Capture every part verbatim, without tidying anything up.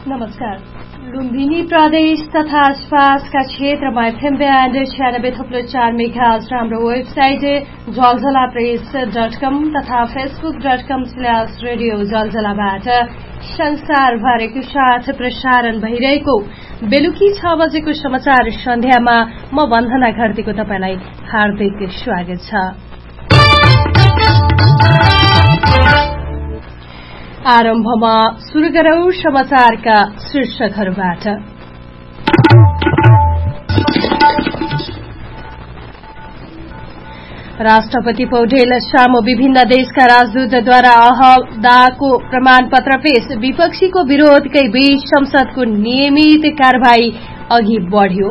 नमस्कार। लुम्बिनी प्रदेश तथा आसपासका क्षेत्रमा एफएम ब्यान्ड छ्यानब्बे थप्लो चार मेगाहर्ज र हाम्रो वेबसाइट जलजला प्रेस डट कम तथा Facebook dot com slash radio जलजलाबाट संसारभरिको साथ प्रसारण भइरहेको बेलुकी छ बजेको समाचार सन्ध्यामा म वन्दना घरतीको तपाईलाई हार्दिक स्वागत छ। आरम्भमा सुरु गरौं समाचारका शीर्षकहरूबाट। राष्ट्रपति पौडेल सामु विभिन्न देशका राजदूतद्वारा अहदाको प्रमाणपत्र पेश। विपक्षीको विरोधकै बीच संसदको नियमित कार्यवाही अघि बढ़्यो।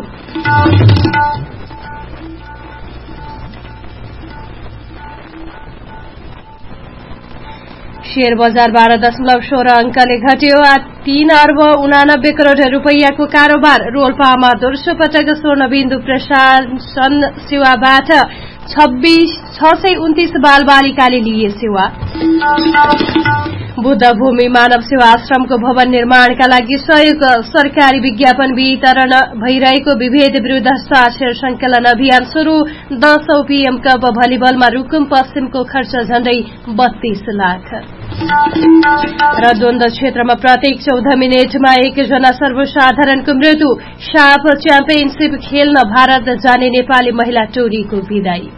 शेयर बजार बाह्र दशमलव सोह्र अंकले घट्यो। तीन अर्ब उनानब्बे करोड़ रूपैयाँको कारोबार। रोल्पामा दोस्रो पटक स्वर्णबिन्दु प्रशासन सेवाबाट छब्बीस छ सय उन्तीस बाल बालिकाले लिए सेवा। बुद्ध भूमि मानव सेवा आश्रमको भवन निर्माणका लागि सहयोग। सरकारी विज्ञापन वितरण भइरहेको विभेद विरूद्ध साक्षर संकलन अभियान शुरू। दशौं पीएम कप भलिबलमा रुकुम पश्चिमको खर्च झण्डै बत्तीस लाख। र द्वन्द्व क्षेत्रमा प्रत्येक चौध मिनटमा एकजना सर्वसाधारणको मृत्यु। साफ च्याम्पियनशिप खेल्न भारत जाने नेपाली महिला टोलीको विदाई।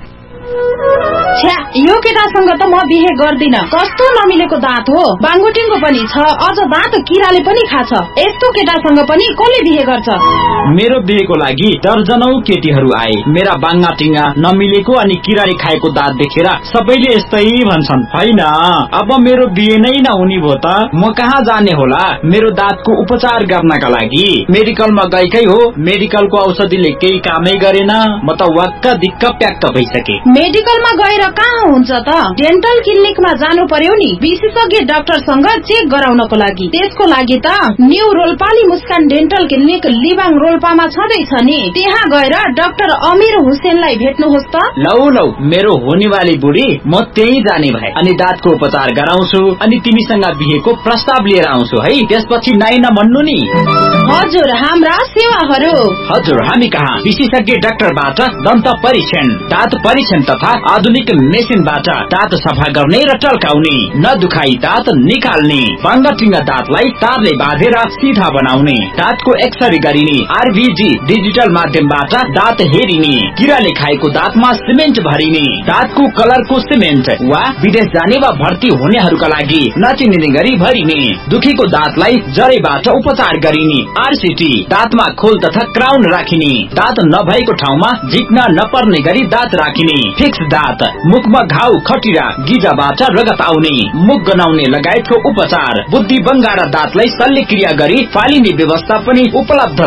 छ्या, यो केटासँग त म बिहे गर्दिन। कस्तो नमिलेको दाँत हो। बाङ्गुटिङको पनि छ, अझ दाँत किराले पनि खाछ। यस्तो केटासँग पनि कसले बिहे गर्छ? मेरो बिहेको लागि दर्जनौ केटीहरू आए। मेरा बाङ्गाटिङा नमिलेको अनि किराले खाएको दाँत देखेर सबैले यस्तै भन्छन्। होइन, अब मेरो बिहे नै नहुने भो त म कहाँ जाने होला मेरो दाँतको उपचार गर्नका लागि? मेडिकलमा गएकै हो, मेडिकलको औषधिले केही कामै गरेन। म त वाक्क दिक्क प्याक्क भइसके। मेडिकलमा गएर कहाँ हुन्छ त? डेन्टल क्लिनिकमा जानु पर्यो नि, विशेषज्ञ डाक्टरसँग चेक गराउनको लागि। त्यसको लागि त न्यू रोल्पाली मुस्कान डेन्टल क्लिनिक लिबाङ रोल्पामा छँदैछ नि। त्यहाँ गएर डाक्टर अमीर हुसेनलाई भेट्नुहोस् त। लौ लौ, मेरो हुनेवाली बुढी, म त्यही जाने भए अनि दाँतको उपचार गराउँछु अनि तिमीसँग बिहेको प्रस्ताव लिएर आउँछु है। त्यसपछि नाइ नभन्नु नि। हजुर, हाम्रा सेवाहरू। हजुर, हामी कहाँ विशेषज्ञ डाक्टरबाट दन्त परीक्षण, दाँत परीक्षण तथा आधुनिक मेसिनबाट दाँत सफा गर्ने र टल्काउने, नदुखाई दाँत निकाल्ने, बाङ्गाटिङा दाँतलाई तारले बाँधेर सिधा बनाउने, दाँतको एक्सरे गरिने, आरभीजी डिजिटल माध्यमबाट दाँत हेरिने, किराले खाएको दाँतमा सिमेन्ट भरिने, दाँतको कलरको सिमेन्ट वा विदेश जाने वा भर्ती हुनेहरूका लागि नचिनिने गरी भरिने, दुखेको दाँतलाई जरैबाट उपचार गरिने, आरसीटी, दाँतमा खोल तथा क्राउन राखिने, दाँत नभएको ठाउँमा झिक्न नपर्ने गरी दाँत राखिने, फिक्स दाँत, मुखमा घाउ खटिरा गिजाबाट रगत आउने, मुख गनाउने लगायतको उपचार, बुद्धि बङ्गारा दाँतलाई शल्यक्रिया गरी फालिने व्यवस्था पनि उपलब्ध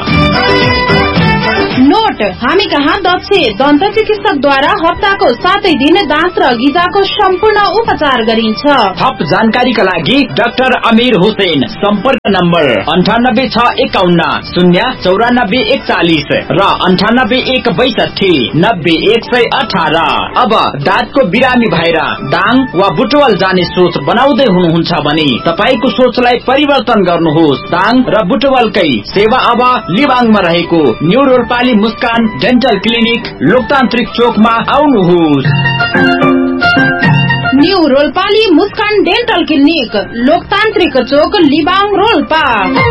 छ। नोट, हामी कहाँ दक्ष दन्त चिकित्सकद्वारा हप्ताको सातै दिन दाँत र गिजाको सम्पूर्ण उपचार गरिन्छ। थप जानकारीका लागि डाक्टर अमीर हुसेन, सम्पर्क नम्बर अन्ठानब्बे छ एकाउन्न शून्य चौरानब्बे एकचालिस र अन्ठानब्बे एक बैसठी नब्बे एक सय अठार। अब दाँतको बिरामी भएर दाङ वा बुटवल जाने सोच बनाउँदै हुनुहुन्छ भने तपाईको सोचलाई परिवर्तन गर्नुहोस्। दाङ र बुटवलकै सेवा अब लिबाङमा रहेको न्यू रोल्पाली मुस्कान डेन्टल क्लिनिक लोकतान्त्रिक चोकमा आउनुहोस्। न्यू रोल्पाली मुस्कान डेन्टल क्लिनिक लोकतान्त्रिक चोक लिबाङ रोल्पा।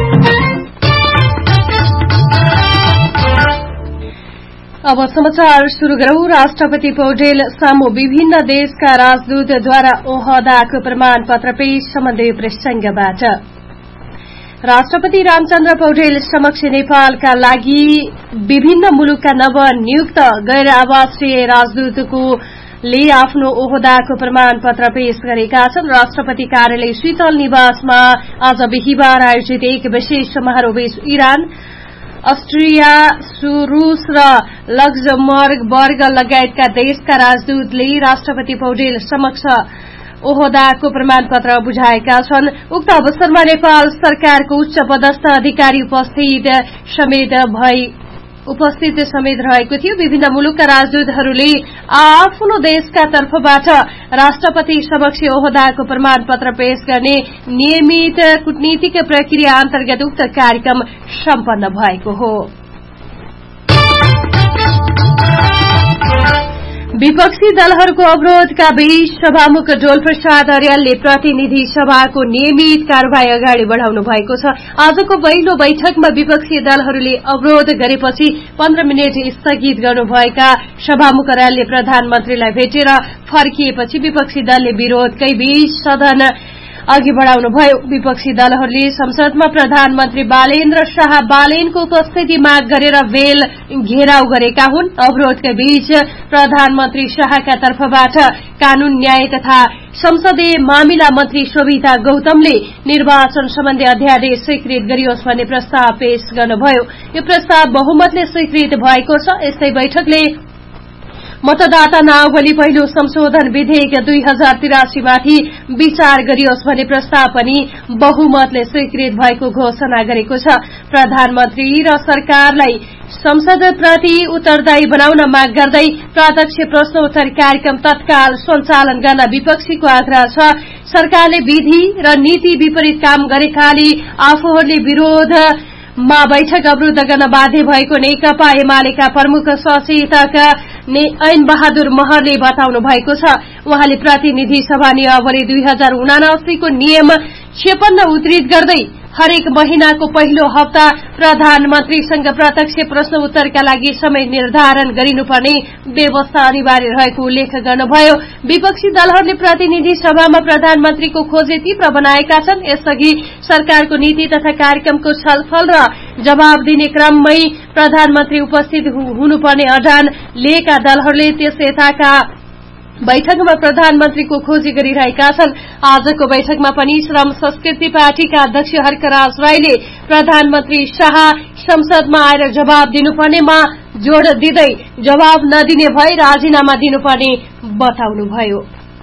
अब समाचार शुरू गरौं। राष्ट्रपति पौडेल सामु विभिन्न देशका राजदूतद्वारा ओहदाको प्रमाणपत्र पेश सम्बन्धी प्रसंगबाट। राष्ट्रपति रामचन्द्र पौडेल समक्ष नेपालका लागि विभिन्न मुलुकका नवनियुक्त गैर आवासीय राजदूतको ले आफ्नो ओहदाको प्रमाणपत्र पेश गरेका छन्। राष्ट्रपति कार्यालय शीतल निवासमा आज बिहिबार आयोजित एक विशेष समारोहबीच इरान, अस्ट्रिया, रूस र लक्जमबर्ग लगायतका देशका राजदूतले राष्ट्रपति पौडेल समक्ष ओहदाको प्रमाणपत्र बुझाएका छन्। उक्त अवसरमा नेपाल सरकारको उच्च पदस्थ अधिकारी उपस्थित समेत भई उपस्थित समेत रहेको थियो। विभिन्न मुलुकका राजदूतहरूले आफ्नो देशका तर्फबाट राष्ट्रपति समक्ष ओहदाको प्रमाण पत्र पेश गर्ने नियमित कूटनीतिक प्रक्रिया अन्तर्गत उक्त कार्यक्रम सम्पन्न भएको हो। विपक्षी दलहरूको अवरोधका बीच सभामुख डोल प्रसाद अर्यालले प्रतिनिधि सभाको नियमित कार्यवाही अगाडि बढ़ाउनु भएको छ। आजको पहिलो बैठकमा विपक्षी दलहरूले अवरोध गरेपछि पन्ध्र मिनट स्थगित गर्नुभएका सभामुख अर्यालले प्रधानमन्त्रीलाई भेटेर फर्किएपछि विपक्षी दलले विरोधकै बीच सदन अघि बढ़ाउनुभयो। विपक्षी दलहरूले संसदमा प्रधानमन्त्री बालेन्द्र शाह बालेनको उपस्थिति माग गरेर बेल घेराउ गरेका हुन्। अवरोधका बीच प्रधानमन्त्री शाहका तर्फबाट कानून न्याय तथा संसदीय मामिला मन्त्री शोभिता गौतमले निर्वाचन सम्बन्धी अध्यादेश स्वीकृत गरियोस् भन्ने प्रस्ताव पेश गर्नुभयो। यो प्रस्ताव बहुमतले स्वीकृत भएको छ। यस्तै बैठकले मतदाता नावली पहिलो संशोधन विधेयक दुई हजार तिरासी माथि विचार गरियोस् भन्ने प्रस्ताव पनि बहुमतले स्वीकृत भएको घोषणा गरेको छ। प्रधानमन्त्री र सरकारलाई संसदप्रति उत्तरदायी बनाउन माग गर्दै प्रत्यक्ष प्रश्नोत्तर कार्यक्रम तत्काल सञ्चालन गर्न विपक्षीको आग्रह छ। सरकारले विधि र नीति विपरीत काम गरेकाले आफूहरूले विरोध मा बैठक अवरुद्ध गर्न बाध्य भएको नेकपा एमालेका प्रमुख सचेतक ऐन बहादुर महरले बताउनु भएको छ। उहाँले प्रतिनिधि सभा नियमावली दुई हजार उनासीको नियम छेपन्न उद्धृत गर्दै हरेक महिनाको पहिलो हप्ता प्रधानमन्त्रीसँग प्रत्यक्ष प्रश्न उत्तरका लागि समय निर्धारण गरिनुपर्ने व्यवस्था अनिवार्य रहेको उल्लेख गर्नुभयो। विपक्षी दलहरूले प्रतिनिधि सभामा प्रधानमन्त्रीको खोजी तीव्र बनाएका छन्। यसअघि सरकारको नीति तथा कार्यक्रमको छलफल र जवाब दिने क्रममै प्रधानमन्त्री उपस्थित हुनुपर्ने अडान लिएका दलहरूले त्यस यताका बैठकमा प्रधानमन्त्रीको खोजी गरिरहेका छन्। आजको बैठकमा पनि श्रम संस्कृति पार्टीका अध्यक्ष हर्कराज राईले प्रधानमन्त्री शाह संसदमा आएर जवाब दिनुपर्नेमा जोड़ दिँदै जवाब नदिने भए राजीनामा दिनुपर्ने बताउनुभयो।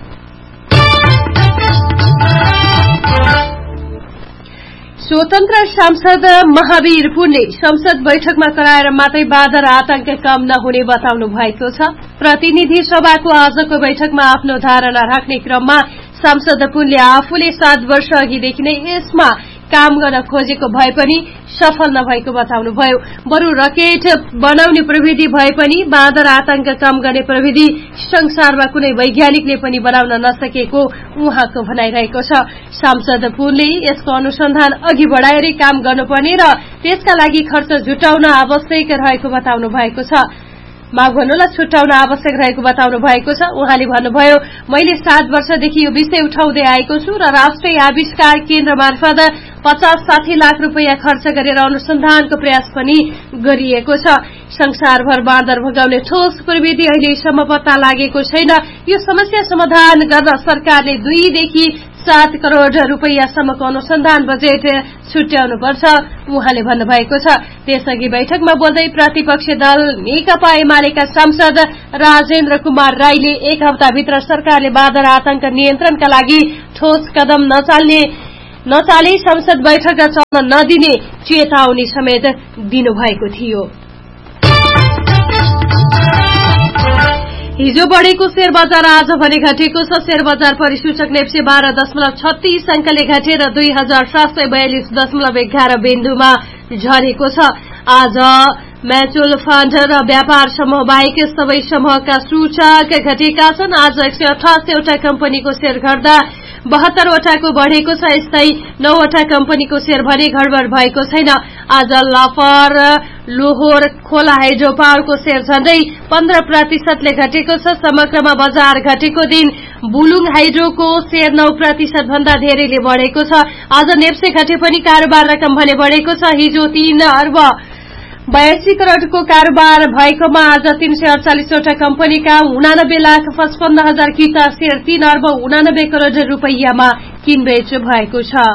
स्वतन्त्र सांसद महावीर पुनले संसद बैठकमा कराएर मात्रै बादर आतंक कम नहुने बताउनु भएको छ। प्रतिनिधि सभाको आजको बैठकमा आफ्नो धारणा राख्ने क्रममा सांसद पुनले आफूले सात वर्ष अघिदेखि नै यसमा काम गर्न खोजेको भए पनि सफल नभएको बताउनुभयो। बरु रकेट बनाउने प्रविधि भए पनि बाँदर आतंक कम गर्ने प्रविधि संसारमा कुनै वैज्ञानिकले पनि बनाउन नसकेको उहाँको भनाइरहेको छ। सांसद पुनले यसको अनुसन्धान अघि बढ़ाएरै काम गर्नुपर्ने र त्यसका लागि खर्च जुटाउन आवश्यक रहेको बताउनु भएको छ। माग भन्नुलाई छुट्याउन आवश्यक रहेको बताउनु भएको छ। उहाँले भन्नुभयो, मैले सात वर्षदेखि यो विषय उठाउँदै आएको छु र राष्ट्रिय आविष्कार केन्द्र मार्फत पचास साठी लाख रूपियाँ खर्च गरेर अनुसन्धानको प्रयास पनि गरिएको छ। संसारभर बाँदर भगाउने ठोस प्रविधि अहिलेसम्म पत्ता लागेको छैन। यो समस्या समाधान गर्न सरकारले दुईदेखि सात करोड़ रूपियाँसम्मको अनुसन्धान बजेट छुट्याउनुपर्छ उहाँले भन्नुभएको छ। त्यसअघि बैठकमा बोल्दै प्रतिपक्ष दल नेकपा एमालेका सांसद राजेन्द्र कुमार राईले एक हप्ताभित्र सरकारले बाँदर आतंक नियन्त्रणका लागि ठोस कदम नचाल्ने नचाले संसद बैठक चल्न नदिने चेतावनी समेत दिनुभएको थियो। हिजो बढ़ेको शेयर बजार आज भने घटेको छ। शेयर बजार परिसूचक नेप्से बाह्र दशमलव छत्तीस अंकले घटेर दुई हजार सात सय बयालिस दशमलव एघार बिन्दुमा झरेको छ। आज म्युचुअल फण्ड र व्यापार समूह बाहेक सबै समूहका सूचक घटेका छन्। आज एक सय अठासीवटा कम्पनीको शेयर घट्दा बहत्तरवटाको बढ़ेको छ। यस्तै नौवटा कम्पनीको शेयर भने गडबड भएको छैन। आज लाफर लोहोर खोला हाइड्रो पावरको शेयर झण्डै पन्ध्र प्रतिशतले घटेको छ। समग्रमा बजार घटेको दिन बुलुङ हाइड्रोको शेयर नौ प्रतिशत भन्दा धेरैले बढ़ेको छ। आज नेप्से घटे पनि कारोबार रकम भने बढ़ेको छ। हिजो तीन अर्ब बयासी करोड़को कारोबार भएकोमा आज तीन सय अडचालिसवटा कम्पनीका उनानब्बे लाख पचपन्न हजार किता शेयर तीन अर्ब उनानब्बे करोड़ रूपियाँमा किनबेच भएको छ।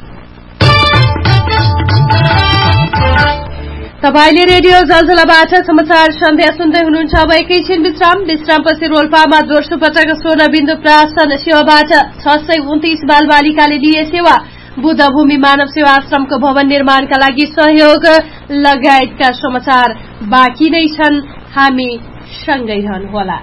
तपाईले रेडियो जलजलाबाट समाचार सन्ध्या सुन्दै हुनुहुन्छ। अब एकैछिन विश्राम विश्रामपछि रोल्पामा दोस्रो पटक सोह्र बिन्दु प्राशन सेवाबाट छ सय उन्तीस बाल बालिकाले लिए सेवा। बुद्धभूमि मानव सेवा आश्रमको भवन निर्माणका लागि सहयोग लगायतका समाचार बाँकी नै छन्। हामी सँगै रहनुहोला।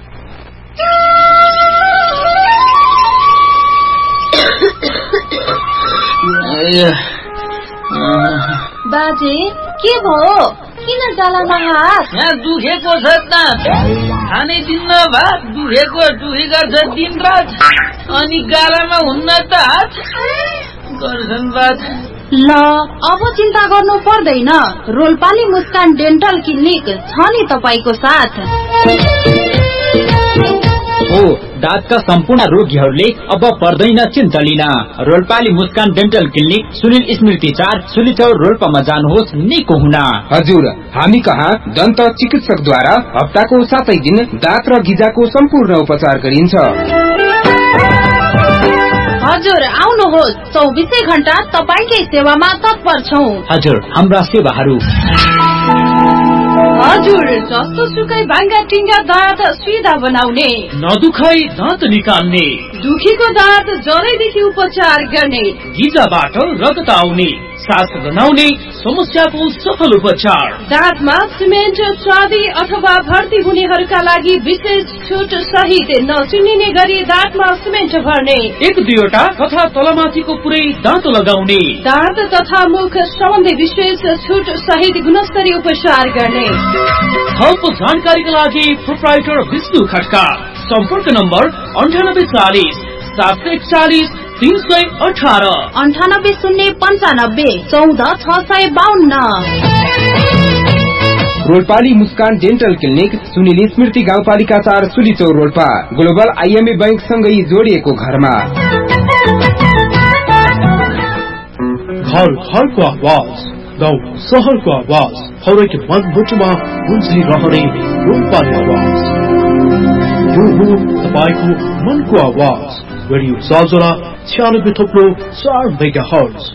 बाजे के भयो? किन जालामा हात? यहाँ दुखेको छ त, खाने दिन्न भात दुखेको दुखी गर्छ दिन रात, अनि गालामा हुन्न त हात गर्छन् बात। ल अब चिन्ता गर्नु पर्दैन, रोल्पाली मुस्कान डेन्टल क्लिनिक छ नि तपाईको साथ। हो, दाँतका सम्पूर्ण रोगीहरूले अब पर्दैन चिन्ता लिन। रोल्पाली मुस्कान डेन्टल क्लिनिक सुनिल स्मृति चार सुलिचौर रोल्पामा जानुहोस् निको हुन। हजुर, हामी कहाँ दन्त चिकित्सकद्वारा हप्ताको सातै दिन दाँत र गिजाको सम्पूर्ण उपचार गरिन्छ। हजुर आउनुहोस्, चौबिसै घण्टा तपाईकै सेवामा तत्पर छौं। हजुर, हाम्रा सेवाहरू हजुर जस्तो सुकै भाङ्गा टिङ्गा दाँत सिधा बनाउने, नदुखाई दाँत निकाल्ने, दुखीको दाँत जरैदेखि उपचार गर्ने, गिजाबाट रगत आउने, सास गनाउने समस्याको सफल उपचार, दाँतमा सिमेन्ट चाँदी अथवा भर्ती हुनेहरूका लागि विशेष छुट सहित नचुनिने गरी दाँतमा सिमेन्ट भर्ने, एक दुईवटा तथा तलमाथिको पुरै दाँत लगाउने, दाँत तथा मुख सम्बन्धी विशेष छुट सहित गुणस्तरीय उपचार गर्ने। थप जानकारीका लागि प्रोप्राइटर विष्णु खड्का, सम्पर्क नम्बर अन्ठानब्बे चालिस सात सय एकचालिस तीन सय अठार, अन्ठानब्बे शून्य पन्चानब्बे चौध छ सय बाहन्न। रोल्पाली मुस्कान डेन्टल क्लिनिक सुनिल स्मृति गाउँपालिका चार सुलिचौर रोल्पा, ग्लोबल आइएमए बैंक सँगै जोडिएको घरमा। घर घरको आवाज, गाउँ सहरको आवाज, हरेक मनमुटुमा गुन्जिरहने रोल्पाली आवाज। यो हो तपाईको मनको आवाज। रेडियो साझा छ्यानब्बे थोप्लो चार मेगा हर्ज।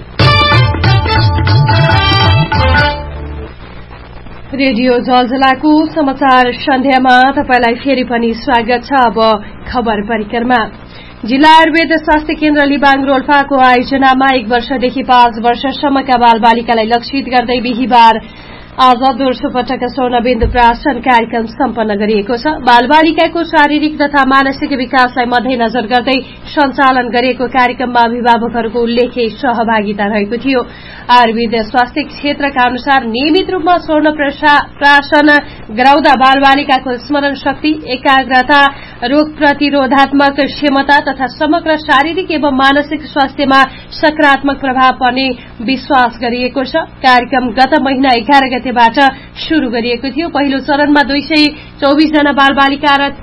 रेडियो जलजलाको समाचार सन्ध्यामा तपाईलाई फेरि पनि स्वागत छ। अब खबर परिक्रमा। जिल्ला आयुर्वेद स्वास्थ्य केन्द्र लिबाङ रोल्पाको आयोजनामा एक वर्षदेखि पाँच वर्षसम्मका बाल बालिकालाई लक्षित गर्दै बिहिबार आज दोस्रो पटक स्वर्णबिन्दु प्राशन कार्यक्रम सम्पन्न गरिएको छ। बाल बालिकाको शारीरिक तथा मानसिक विकासलाई मध्यनजर गर्दै सञ्चालन गरिएको कार्यक्रममा अभिभावकहरूको उल्लेख्य सहभागिता रहेको थियो। आयुर्वेद स्वास्थ्य क्षेत्रका अनुसार नियमित रूपमा स्वर्ण प्राशन गराउँदा बाल बालिकाको स्मरण शक्ति, एकाग्रता, रोग प्रतिरोधात्मक क्षमता तथा समग्र शारीरिक एवं मानसिक स्वास्थ्यमा सकारात्मक प्रभाव पर्ने विश्वास गरिएको छ। कार्यक्रम गत महिना एघार गतेबाट शुरू गरिएको थियो। पहिलो चरणमा दुई सय चौबिस जना बाल बालिका र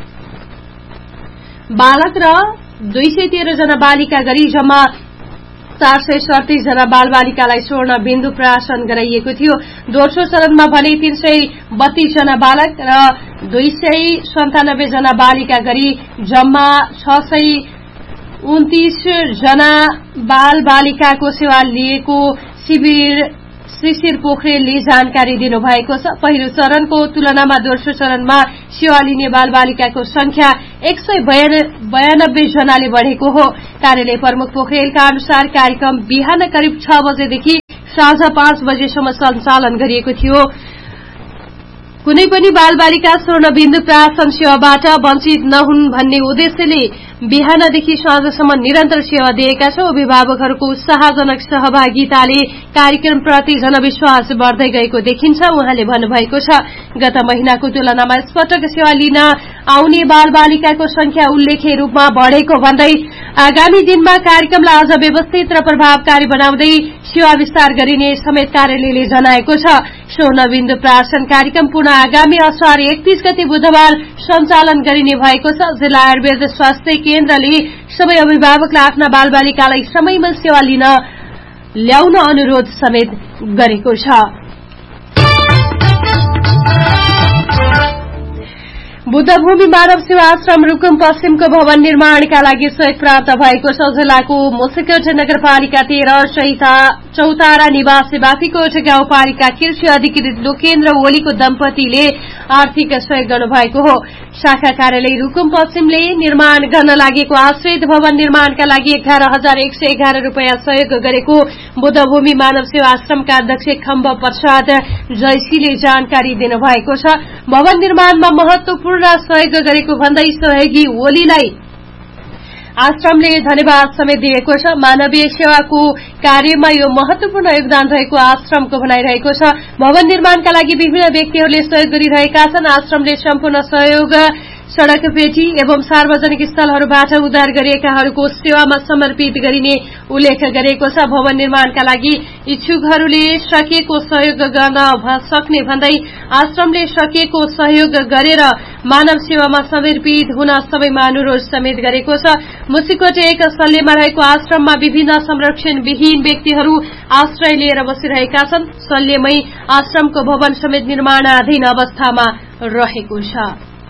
बालक र दुई सय तेह्र जना बालिका गरी जम्मा चार सय सडतिस जना बाल बालिकालाई स्वर्ण बिन्दु प्राशन गराइएको थियो। दोस्रो चरणमा भने तीन सय बत्तीस जना बालक र दुई सय सन्तानब्बे जना बालिका गरी जम्मा छ सय उन्तीस जना बाल बालिकाको सेवा लिएको शिविर शिशिर पोखरेलले जानकारी दिनुभएको छ। पहिलो चरणको तुलनामा दोस्रो चरणमा सेवा लिने बाल बालिकाको संख्या एक सय बयानब्बे जनाले बढ़ेको हो। कार्यालय प्रमुख पोखरेलका अनुसार कार्यक्रम बिहान करिब छ बजेदेखि साँझ पाँच बजेसम्म सञ्चालन गरिएको थियो। कुनै पनि बाल बालिका स्वर्ण बिन्दु प्राशन सेवाबाट वञ्चित नहुन् भन्ने उद्देश्यले बिहानदेखि साँझसम्म निरन्तर सेवा दिएका छौं। अभिभावकहरूको उत्साहजनक सहभागिताले कार्यक्रमप्रति जनविश्वास बढ्दै गएको देखिन्छ। उहाँले भन्नुभएको छ, गत महिनाको तुलनामा यसपटक सेवा लिन आउने बाल बालिकाको संख्या उल्लेख्य रूपमा बढ़ेको भन्दै आगामी दिनमा कार्यक्रमलाई अझ व्यवस्थित र प्रभावकारी बनाउँदै सेवा विस्तार गरिने समेत कार्यालयले जनाएको छ। स्वर्ण बिन्दु प्राशन कार्यक्रम पुनः आगामी असार एकतीस गते बुधबार सञ्चालन गरिने भएको छ। जिल्ला आयुर्वेद स्वास्थ्य केन्द्रले सबै अभिभावकलाई आफ्ना बाल बालिकालाई समयमा सेवा लिन ल्याउन अनुरोध समेत गरेको छ। बुद्धभूमि मानव सेवा आश्रम रुकुम पश्चिमको भवन निर्माणका लागि सहयोग प्राप्त भएको छ। जिल्लाको मुसिकोट नगरपालिका तेह्र सहित चौतारा निवासी बाफीकोट गाउँपालिका कृषि अधिकृत लोकेन्द्र ओलीको दम्पतिले आर्थिक सहयोग गर्नुभएको हो। शाखा कार्यालय रुकुम पश्चिमले निर्माण गर्न लागेको आश्रित भवन निर्माणका लागि एघार हजार एक सय एघार रूपियाँ सहयोग गरेको बुद्धभूमि मानव सेवा आश्रमका अध्यक्ष खम्ब प्रसाद जैसीले जानकारी दिनुभएको छ। भवन निर्माणमा महत्वपूर्ण सहयोग गरेको भन्दै सहयोगी ओलीलाई आश्रमले धन्यवाद समेत दिएको छ। मानवीय सेवाको कार्यमा यो महत्वपूर्ण योगदान रहेको आश्रमको भनाइरहेको छ। भवन निर्माणका लागि विभिन्न व्यक्तिहरूले सहयोग गरिरहेका छन्। आश्रमले सम्पूर्ण सहयोग सड़क पेटी एवं सार्वजनिक स्थलहरूबाट उद्धार गरिएकाहरूको सेवामा समर्पित गरिने उल्लेख गरेको छ। भवन निर्माणका लागि इच्छुकहरूले सकिएको सहयोग गर्न सक्ने भन्दै आश्रमले सकिएको सहयोग गरेर मानव सेवामा समर्पित हुन सबैमा अनुरोध समेत गरेको छ। मुसिकोट एक सल्लेमा रहेको आश्रममा विभिन्न संरक्षणविहीन व्यक्तिहरू आश्रय लिएर बसिरहेका छन्। सल्लेमै आश्रमको भवन समेत निर्माणाधीन अवस्थामा रहेको छ।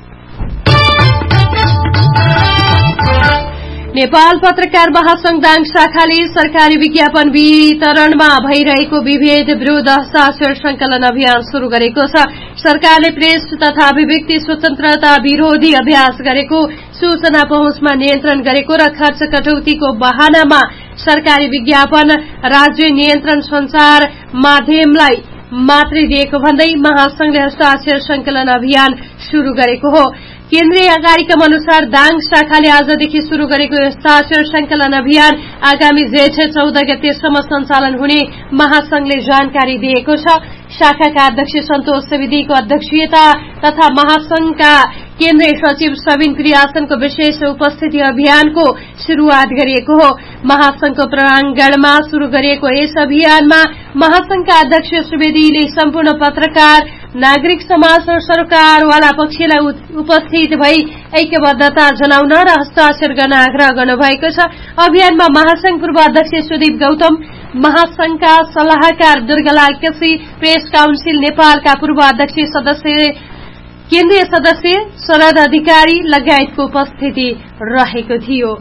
नेपाल पत्रकार महासंघ दाङ शाखाले सरकारी विज्ञापन वितरणमा भइरहेको विभेद विरूद्ध हस्ताक्षर संकलन अभियान शुरू गरेको छ। सरकारले प्रेस तथा अभिव्यक्ति स्वतन्त्रता विरोधी अभ्यास गरेको, सूचना पहुँचमा नियन्त्रण गरेको र खर्च कटौतीको बहानामा सरकारी विज्ञापन राज्य नियन्त्रण संचार माध्यमलाई मात्रै दिएको भन्दै महासंघले हस्ताक्षर संकलन अभियान शुरू गरेको हो। केन्द्रीय कार्यक्रम अनुसार दाङ शाखाले आजदेखि शुरू गरेको हस्ताक्षर संकलन अभियान आगामी जेठ चौध गतेसम्म सञ्चालन हुने महासंघले जानकारी दिएको छ। शाखाका अध्यक्ष सन्तोष विधिको अध्यक्षता तथा महासंघका केन्द्रीय सचिव सबिन प्रियासनको विशेष उपस्थिति अभियानको शुरूआत गरिएको हो। महासंघको प्रांगणमा शुरू गरिएको यस अभियानमा महासंघका अध्यक्ष सुवेदीले सम्पूर्ण पत्रकार, नागरिक समाज र सरकारवाला पक्षलाई उपस्थित भई ऐक्यबद्धता जनाउन र हस्ताक्षर गर्न आग्रह गर्नुभएको छ। अभियानमा महासंघ पूर्व अध्यक्ष सुदीप गौतम, महासंघका सल्लाहकार दुर्गालाल केसी, प्रेस काउन्सिल नेपालका पूर्व अध्यक्ष सदस्य केन्द्रीय सदस्य शरद अधिकारी लगायतको उपस्थिति रहेको थियो।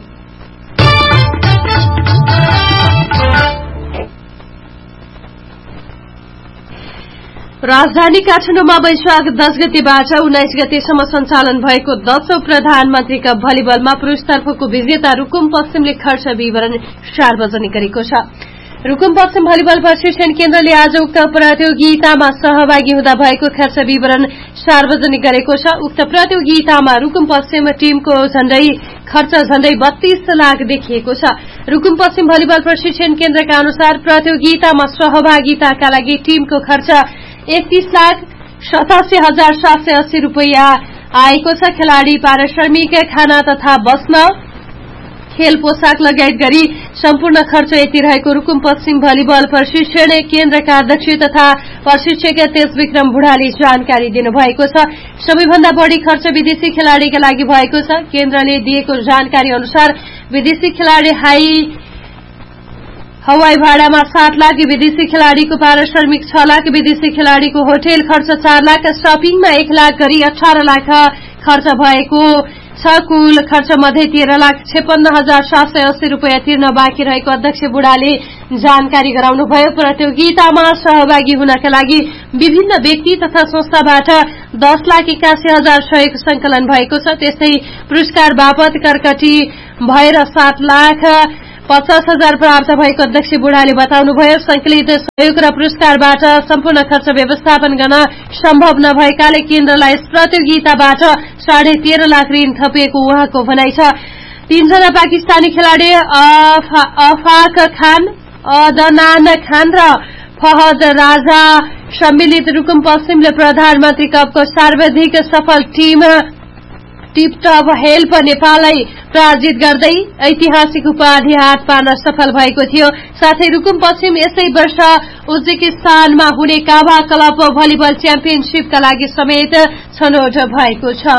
राजधानी काठमाडौँमा वैशाख दस गतेबाट उन्नाइस गतेसम्म सञ्चालन भएको दशौं प्रधानमन्त्री कप भलिबलमा पुरूषतर्फको विजेता रुकुम पश्चिमले खर्च विवरण सार्वजनिक गरेको छ। रुकुम पश्चिम भलिबल प्रशिक्षण केन्द्रले आज उक्त प्रतियोगितामा सहभागी हुँदा भएको खर्च विवरण सार्वजनिक गरेको छ। उक्त प्रतियोगितामा रुकुम पश्चिम टीमको झण्डै खर्च झण्डै बत्तीस लाख देखिएको छ। रुकुम पश्चिम भलिबल प्रशिक्षण केन्द्रका अनुसार प्रतियोगितामा सहभागिताका लागि टीमको खर्च एकतीस लाख सतासी हजार सात सय अस्सी रूपियाँ आएको छ। खेलाड़ी पारिश्रमिक, खाना तथा बस्न, खेल पोसाक लगायत गरी सम्पूर्ण खर्च यति रहेको रुकुम पश्चिम भलिबल प्रशिक्षण केन्द्रका अध्यक्ष तथा प्रशिक्षक तेज विक्रम बुढाले जानकारी दिनुभएको छ। सबैभन्दा बढ़ी खर्च विदेशी खेलाड़ीका लागि भएको छ। केन्द्रले दिएको जानकारी अनुसार विदेशी खेलाड़ी हाई हवाई भाडामा सात लाख, विदेशी खेलाड़ीको पारिश्रमिक छ लाख, विदेशी खेलाड़ीको होटल खर्च चार लाख, शपिङमा एक लाख गरी अठारह लाख खर्च भएको छ। कुल खर्च मध्ये तेह्र लाख छप्पन्न हजार सात सय अस्सी रूपियाँ तिर्न बाँकी रहेको अध्यक्ष बुढाले जानकारी गराउनुभयो। प्रतियोगितामा सहभागी हुनका लागि विभिन्न व्यक्ति तथा संस्थाबाट दस लाख एकासी हजार सहयोग संकलन भएको छ। त्यस्तै पुरस्कार बापत कर्कटी भएर सात लाख पचास हजार प्राप्त भएको अध्यक्ष बुढाले बताउनुभयो। संकलित सहयोग र पुरस्कारबाट सम्पूर्ण खर्च व्यवस्थापन गर्न सम्भव नभएकाले केन्द्रलाई यस प्रतियोगिताबाट साढे तेह्र लाख ऋण थपिएको उहाँको भनाइ छ। तीनजना पाकिस्तानी खेलाड़ी अफाक खान, अदनान खान र फहद राजा सम्मिलित रुकुम पश्चिमले प्रधानमन्त्री कपको सर्वाधिक सफल टीम टिपटप हेल्प नेपाललाई पराजित गर्दै ऐतिहासिक उपाधि हात पार्न सफल भएको थियो। साथै रुकुम पश्चिम यसै वर्ष उज्बेकिस्तानमा हुने काभा क्लब भलिबल च्याम्पियनशीपका लागि समेत छनौट भएको छ।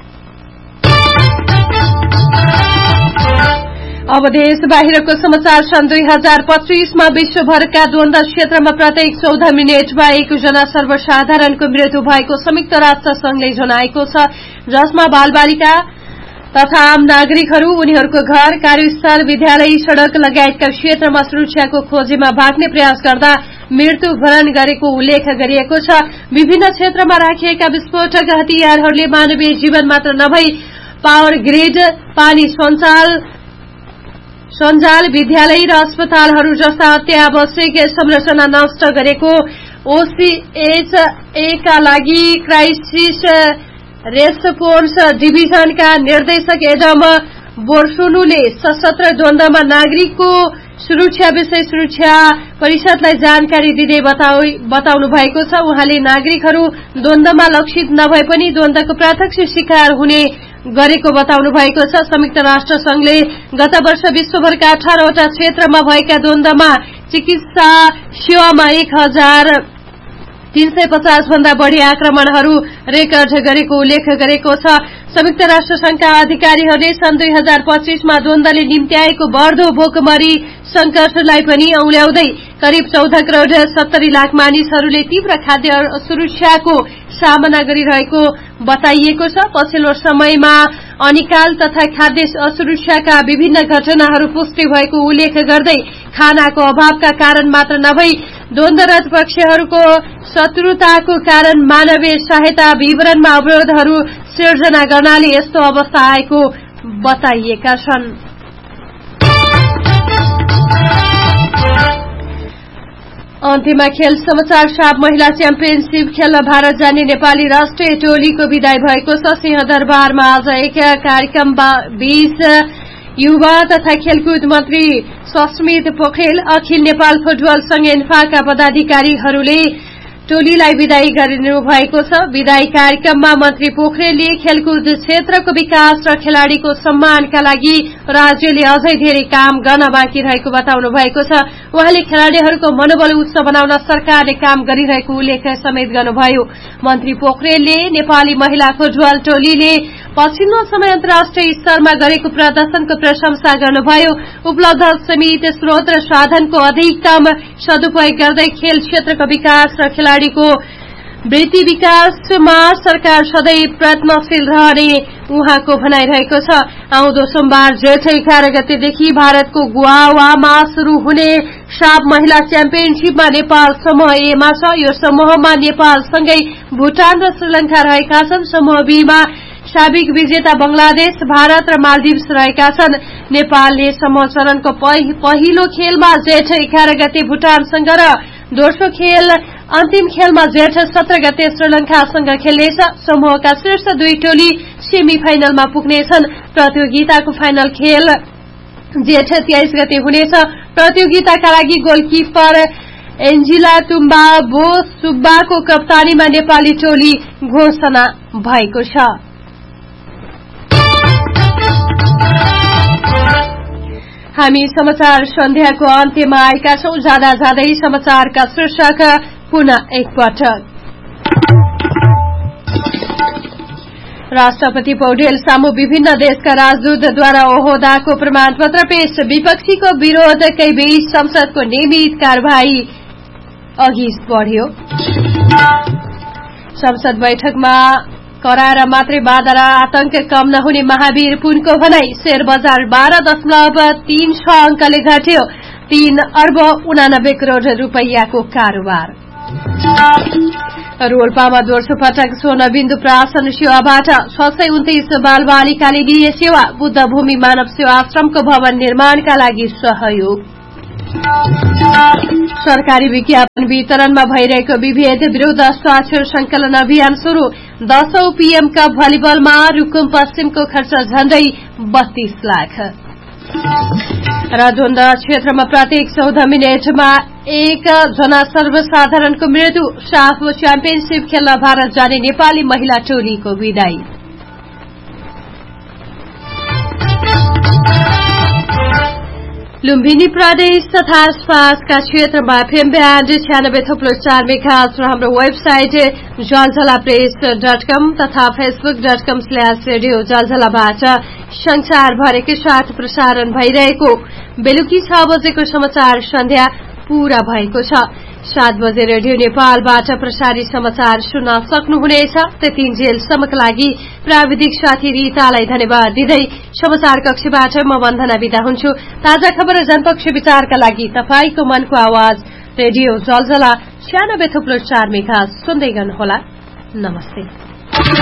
अब देश बाहिरको समाचार। सन् दुई हजार पच्चीसमा विश्वभरका द्वन्द्व क्षेत्रमा प्रत्येक चौध मिनटमा एकजना सर्वसाधारणको मृत्यु भएको संयुक्त राष्ट्र संघले जनाएको छ, जसमा बालबालिका तथा आम नागरिकहरू उनीहरूको घर, कार्यस्थल, विद्यालय, सड़क लगायतका क्षेत्रमा सुरक्षाको खोजीमा भाग्ने प्रयास गर्दा मृत्युवरण गरेको उल्लेख गरिएको छ। विभिन्न क्षेत्रमा राखिएका विस्फोटक हतियारहरूले मानवीय जीवन मात्र नभई पावर ग्रिड, पानी सञ्चाल सञ्जाल, विद्यालय र अस्पतालहरू जस्ता अत्यावश्यक संरचना नष्ट गरेको ओसीएचए का लागि क्राइसिस रेस्पोन्स डिभिजनका निर्देशक एडम बोर्सोनुले सशस्त्र द्वन्द्वमा नागरिकको सुरक्षा विषय सुरक्षा परिषदलाई जानकारी दिँदै बताउनु भएको छ। उहाँले नागरिकहरू द्वन्द्वमा लक्षित नभए पनि द्वन्द्वको प्रत्यक्ष शिकार हुने गरेको बताउनु भएको छ। संयुक्त राष्ट्र संघले गत वर्ष विश्वभरका अठारवटा क्षेत्रमा भएका द्वन्द्वमा चिकित्सा सेवामा एक हजार तीन सय पचास भन्दा बढ़ी आक्रमणहरू रेकर्ड गरेको उल्लेख गरेको छ। संयुक्त राष्ट्र संघका अधिकारीहरूले सन् दुई हजार पच्चीसमा द्वन्द्वले निम्त्याएको बढ़दो भोकमरी संकटलाई पनि औल्याउँदै करिब चौध करोड़ सत्तरी लाख मानिसहरूले तीव्र खाद्य असुरक्षाको सामना गरिरहेको बताइएको छ। पछिल्लो समयमा अनिकाल तथा खाद्य असुरक्षाका विभिन्न घटनाहरू पुष्टि भएको उल्लेख गर्दै खानाको अभावका कारण मात्र नभई द्वन्द्वरत पक्षहरूको शत्रुताको कारण मानवीय सहायता विवरणमा अवरोधहरू सिर्जना गर्नाले यस्तो अवस्था आएको बताइएका छन्। अन्त्यमा खेल समाचार। साफ महिला च्याम्पियनशीप खेल्न भारत जाने नेपाली राष्ट्रिय टोलीको विदाई भएको छ। सिंहदरबारमा आज एक कार्यक्रम बीच युवा तथा खेलकुद मन्त्री सस्मित पोखरेल, अखिल नेपाल फुटबल संघ एन्फाका पदाधिकारीहरूले टोलीलाई विदाई गरिनु भएको छ। विदाई कार्यक्रममा मन्त्री पोखरेलले खेलकुद क्षेत्रको विकास र खेलाड़ीको सम्मानका लागि राज्यले अझै धेरै काम गर्न बाँकी रहेको बताउनु भएको छ। उहाँले खेलाड़ीहरूको मनोबल उच्च बनाउन सरकारले काम गरिरहेको उल्लेख समेत गर्नुभयो। मन्त्री पोखरेलले नेपाली महिला फुटबल टोलीले पछिल्लो समय अन्तर्राष्ट्रिय स्तरमा गरेको प्रदर्शनको प्रशंसा गर्नुभयो। उपलब्ध सीमित स्रोत र साधनको अधिकतम सदुपयोग गर्दै खेल क्षेत्रको विकास र खेलाड़ीको वृत्ति विकासमा सरकार सधैँ प्रयत्नशील रहने उहाँको भनाइरहेको छ। आउँदो सोमबार जेठ एघार गतेदेखि भारतको गोवामा शुरू हुने साफ महिला च्याम्पियनशीपमा नेपाल समूह एमा छ। यो समूहमा नेपालसँगै भूटान र श्रीलंका रहेका छन्। समूह बीमा साबिक विजेता बंगलादेश, भारत र मालदिव्स रहेका छन्। नेपालले समूह चरणको पहिलो खेलमा जेठ एघार गते भूटानसँग र दोस्रो खेल अन्तिम खेलमा जेठ सत्र गते श्रीलंकासँग खेल्नेछ। समूहका शीर्ष दुई टोली सेमी फाइनलमा पुग्नेछन्। प्रतियोगिताको फाइनल खेल जेठ तेइस गते हुनेछ। प्रतियोगिताका लागि गोलकिपर एन्जिला तुम्बा बो सुब्बाको कप्तानीमा नेपाली टोली घोषणा भएको छ। हामी समाचार सन्ध्याको अन्त्यमा आएका छौं। जाँदा जाँदै समाचारका शीर्षक पुनः एकपटक। राष्ट्रपति पौडेल सामु विभिन्न देशका राजदूतद्वारा ओहदाको प्रमाणपत्र पेश। विपक्षीको विरोधकै बीच संसदको नियमित कार्यवाही अघि बढ्यो। संसद बैठकमा करार मात्रै बाधा र आतंक कम नहुने महावीर पुनको भनाई। शेयर बजार बाह्र दशमलव तीन छ अंकले घट्यो। तीन अर्ब उनानब्बे करोड़ रूपैयाँको कारोबार। रोल्पामा दोस्रो पटक स्वर्ण बिन्दु प्राशन सेवाबाट छ सय उन्तिस बाल बालिकाले लिए सेवा। बुद्ध भूमि मानव सेवा आश्रमको भवन निर्माणका लागि सहयोग। सरकारी विज्ञापन वितरणमा भइरहेको विभेद विरूद्ध स्वाक्षर संकलन अभियान शुरू। दशौं पीएम कप भलिबलमा रुकुम पश्चिमको खर्च झण्डै बत्तीस लाख। र द्वन्द क्षेत्रमा प्रत्येक चौध मिनटमा एक जना सर्वसाधारणको मृत्यु। साफ च्याम्पियनशीप खेल्न भारत जाने नेपाली महिला टोलीको विदाई। लुम्बिनी प्रदेश तथा आसपासका क्षेत्रमा एफएम ब्यान्ड छ्यानब्बे थप्लो चार मेगाहर्ज र हाम्रो वेबसाइट जलझला प्रेस डट कम तथा Facebook dot com slash radio जलझलाबाट संसारभरिकै साथ प्रसारण भइरहेको बेलुकी छ बजेको समाचार सन्ध्या पूरा भएको छ। सात बजे रेडियो नेपालबाट प्रसारित समाचार सुन्न सक्नुहुनेछ। त्यतिन्जेलसम्मका लागि प्राविधिक साथी रितालाई धन्यवाद दिँदै समाचार कक्षबाट म वन्दना बिदा हुन्छु। ताजा खबर जनपक्ष विचारका लागि तपाईको मनको आवाज रेडियो जलजला छयानब्बे थुप्रो चार मेगा सुन्दै गर्नुहोला। नमस्ते।